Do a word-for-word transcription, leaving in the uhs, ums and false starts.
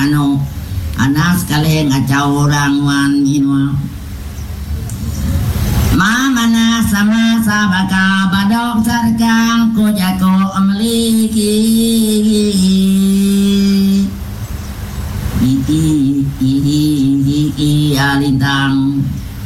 anu anak sekalian ngacau orang wan inwa mamana sama sabaka badok sarkang ko jako amliki i i i i i alintang